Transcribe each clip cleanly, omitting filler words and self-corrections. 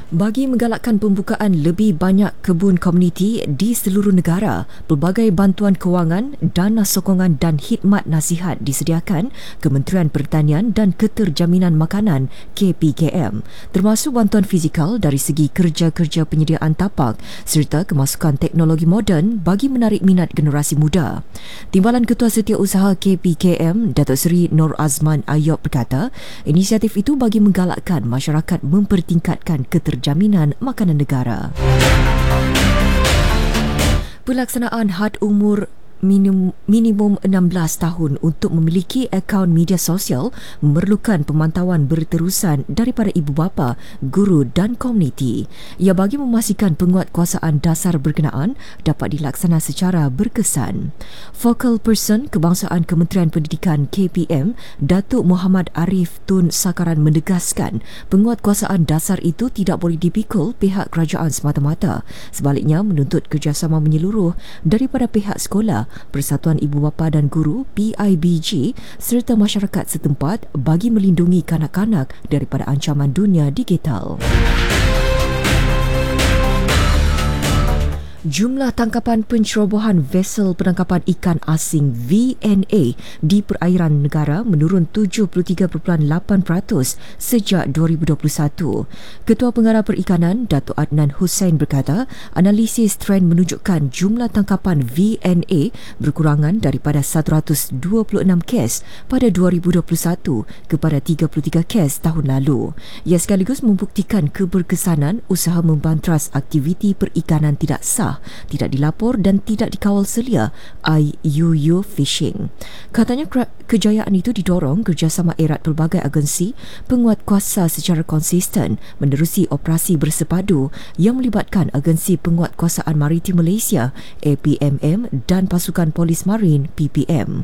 Bagi menggalakkan pembukaan lebih banyak kebun komuniti di seluruh negara, pelbagai bantuan kewangan, dana sokongan dan khidmat nasihat disediakan Kementerian Pertanian dan Keterjaminan Makanan KPKM, termasuk bantuan fizikal dari segi kerja-kerja penyediaan tapak serta kemasukan teknologi moden bagi menarik minat generasi muda. Timbalan Ketua Setiausaha KPKM, Datuk Seri Nur Azman Ayub berkata, inisiatif itu bagi menggalakkan masyarakat mempertingkatkan keterjaminan makanan negara. Pelaksanaan had umur minimum 16 tahun untuk memiliki akaun media sosial memerlukan pemantauan berterusan daripada ibu bapa, guru dan komuniti. Ia bagi memastikan penguatkuasaan dasar berkenaan dapat dilaksana secara berkesan. Focal Person Kebangsaan Kementerian Pendidikan KPM, Datuk Muhammad Arif Tun Sakaran menegaskan penguatkuasaan dasar itu tidak boleh dipikul pihak kerajaan semata-mata. Sebaliknya, menuntut kerjasama menyeluruh daripada pihak sekolah, Persatuan Ibu Bapa dan Guru PIBG serta masyarakat setempat bagi melindungi kanak-kanak daripada ancaman dunia digital. Jumlah tangkapan pencerobohan vesel penangkapan ikan asing VNA di perairan negara menurun 73.8% sejak 2021. Ketua Pengarah Perikanan, Datuk Adnan Hussein berkata, analisis trend menunjukkan jumlah tangkapan VNA berkurangan daripada 126 kes pada 2021 kepada 33 kes tahun lalu. Ia sekaligus membuktikan keberkesanan usaha membantras aktiviti perikanan tidak sah, tidak dilapor dan tidak dikawal selia IUU fishing. Katanya kejayaan itu didorong kerjasama erat pelbagai agensi penguatkuasa secara konsisten menerusi operasi bersepadu yang melibatkan Agensi Penguatkuasaan Maritim Malaysia APMM dan Pasukan Polis Marin PPM.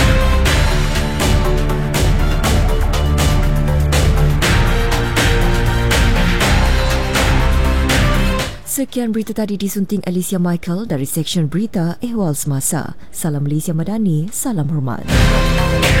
Sekian berita tadi disunting Alicia Michael dari Seksyen Berita Ehwal Semasa. Salam Malaysia Madani, salam hormat.